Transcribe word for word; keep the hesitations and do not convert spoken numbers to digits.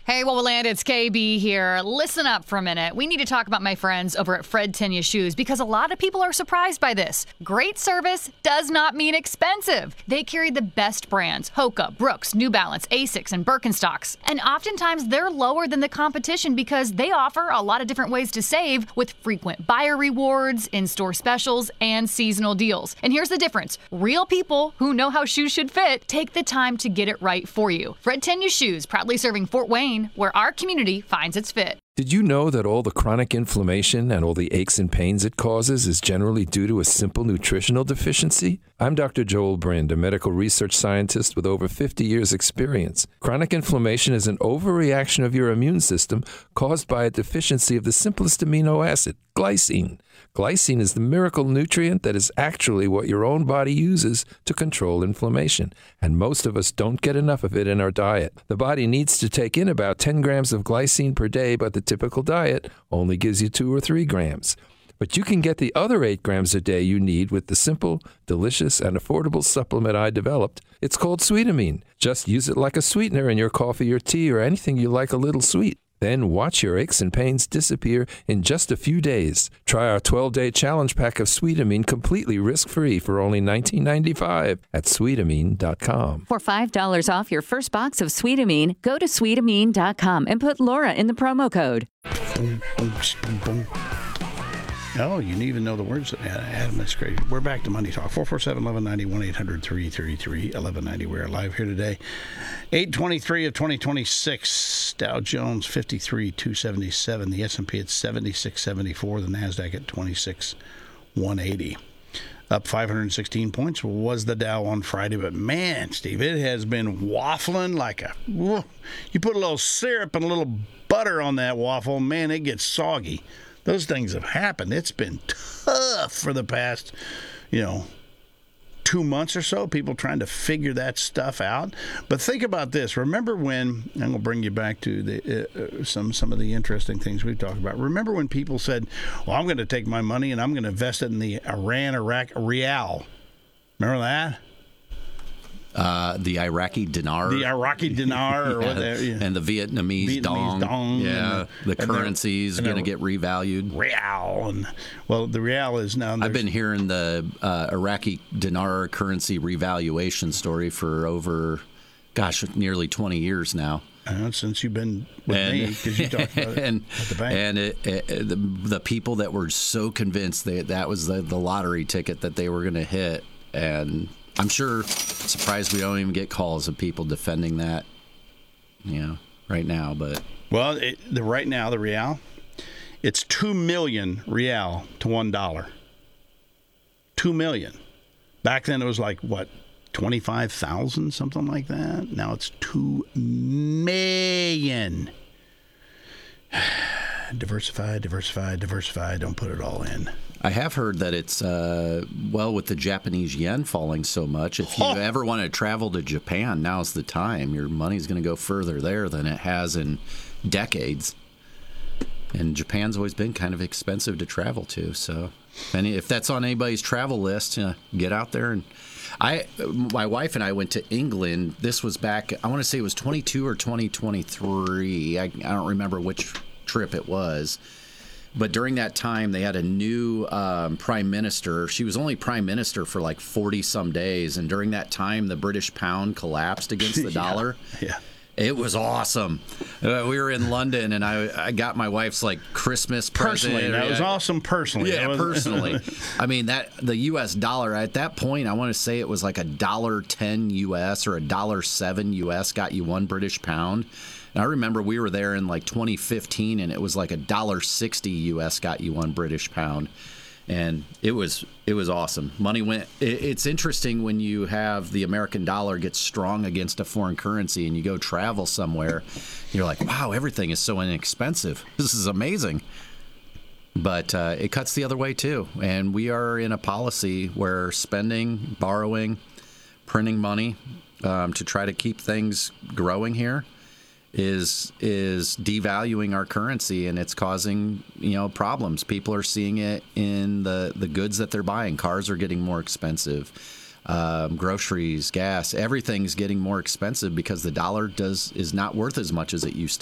Hey, Wowoland, it's K B here. Listen up for a minute. We need to talk about my friends over at Fred Tenya Shoes because a lot of people are surprised by this. Great service does not mean expensive. They carry the best brands, Hoka, Brooks, New Balance, Asics, and Birkenstocks. And oftentimes they're lower than the competition because they offer a lot of different ways to save with frequent buyer rewards, in-store specials, and seasonal deals. And here's the difference. Real people who know how shoes should fit take the time to get it right for you. Fred Tenya Shoes, proudly serving Fort Wayne, where our community finds its fit. Did you know that all the chronic inflammation and all the aches and pains it causes is generally due to a simple nutritional deficiency? I'm Doctor Joel Brind, a medical research scientist with over fifty years experience. Chronic inflammation is an overreaction of your immune system caused by a deficiency of the simplest amino acid, glycine. Glycine is the miracle nutrient that is actually what your own body uses to control inflammation, and most of us don't get enough of it in our diet. The body needs to take in about ten grams of glycine per day, but the typical diet only gives you two or three grams. But you can get the other eight grams a day you need with the simple, delicious, and affordable supplement I developed. It's called Sweetamine. Just use it like a sweetener in your coffee or tea or anything you like a little sweet. Then watch your aches and pains disappear in just a few days. Try our twelve-day challenge pack of Sweetamine completely risk-free for only nineteen ninety-five at sweetamine dot com. For five dollars off your first box of Sweetamine, go to sweetamine dot com and put Laura in the promo code. Boom, boom, boom, boom. Oh, you didn't even know the words. Adam, that's crazy. We're back to Money Talk. four four seven, one one nine zero, one eight hundred, three three three, one one nine zero. We're live here today. eight twenty-three of twenty twenty-six. Dow Jones, fifty-three two seventy-seven. The S and P at seventy-six seventy-four. The NASDAQ at twenty-six one eighty. Up five hundred sixteen points was the Dow on Friday. But, man, Steve, it has been waffling like a... You put a little syrup and a little butter on that waffle, man, it gets soggy. Those things have happened. It's been tough for the past, you know, two months or so, people trying to figure that stuff out. But think about this. Remember when, and we'll bring you back to the uh, some some of the interesting things we've talked about. Remember when people said, well, I'm going to take my money and I'm going to invest it in the Iran, Iraq, Rial. Remember that? Uh, the Iraqi dinar. The Iraqi dinar. Or yeah, whatever, yeah. And the Vietnamese, Vietnamese dong. dong. Yeah, the, the currency is going to get revalued. Rial. And, well, the Rial is now... I've been hearing the uh, Iraqi dinar currency revaluation story for over, gosh, nearly twenty years now. Uh, since you've been with and, me, because you talked about and, it at the bank. And it, it, the, the people that were so convinced that that was the, the lottery ticket that they were going to hit, and... I'm sure, surprised we don't even get calls of people defending that, you know, right now. But well, it, the right now the Rial, it's two million Rial to one dollar. Two million. Back then it was like what, twenty five thousand, something like that. Now it's two million. Diversify, diversify, diversify. Don't put it all in. I have heard that it's, uh, well, with the Japanese yen falling so much, if you oh. ever want to travel to Japan, now's the time. Your money's going to go further there than it has in decades. And Japan's always been kind of expensive to travel to. So and if that's on anybody's travel list, uh, get out there. And I, my wife and I went to England. This was back, I want to say it was twenty-two or twenty twenty-three. I, I don't remember which trip it was. But during that time, they had a new um, prime minister. She was only prime minister for like forty-some days. And during that time, the British pound collapsed against the yeah. dollar. Yeah. It was awesome. Uh, we were in London, and I, I got my wife's like Christmas present. Personally, that was awesome personally. Yeah, personally. I mean, that the U S dollar, at that point, I want to say it was like a dollar ten U S or a dollar seven U S got you one British pound. And I remember we were there in like twenty fifteen, and it was like a dollar sixty U S got you one British pound, and it was it was awesome. Money went. It, it's interesting when you have the American dollar get strong against a foreign currency, and you go travel somewhere. You're like, wow, everything is so inexpensive. This is amazing. But uh, it cuts the other way too, and we are in a policy where spending, borrowing, printing money um, to try to keep things growing here is is devaluing our currency, and it's causing, you know, problems. People are seeing it in the, the goods that they're buying. Cars are getting more expensive. Um, groceries, gas, everything's getting more expensive because the dollar does is not worth as much as it used to.